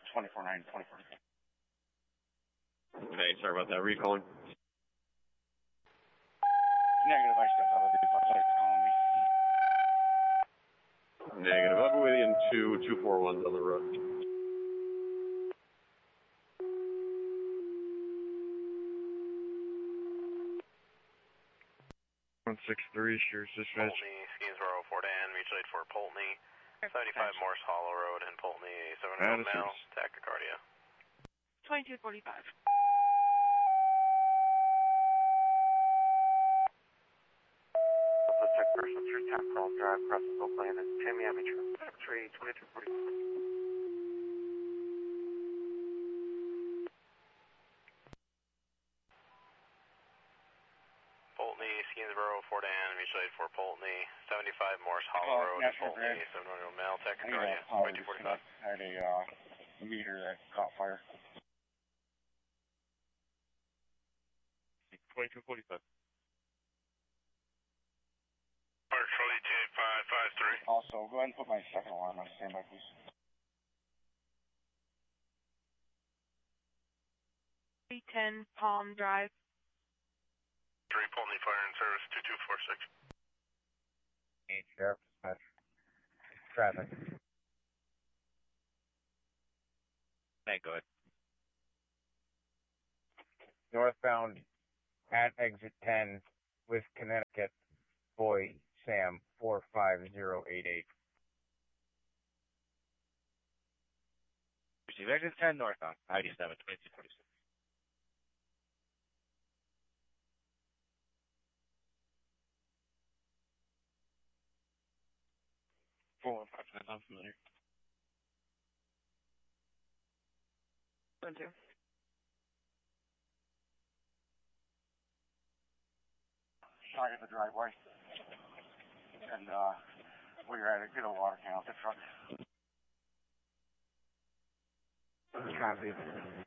24-9, 24. Okay, sorry about that. Recalling. Negative, I stepped out of the vehicle. Sorry for calling me. Negative. I'll be within 241 on the road. 163, Shears Dispatch. Pulteney, Skinsboro, Fort Ann, mutual aid for Pulteney, 75 Morse Hollow Road in Pulteney, 7 male, tachycardia. 2245. Check person through Tap Call Drive, crossing Oakland and Tamiami Tree, 2240. Pulteney, Skinsboro, Fort Ann, mutual aid for Pulteney, 75 Morse Hollow Road in Pulteney, 7 male, tachycardia, 2245. I had a meter that caught fire. 2245. Charlie 10553. Also, go ahead and put my second alarm on standby, please. Palm Drive. 3 Pulteney Fire and Service 2246. 8 Sheriff Dispatch. Traffic. Hey, go ahead. Northbound at exit 10 with Connecticut, Boy Sam 45088. Receive exit 10 northbound, ID 7, 2246. I'm familiar. 1-2. Shot in the driveway. And, we were at it, get a water can out the truck. Copy.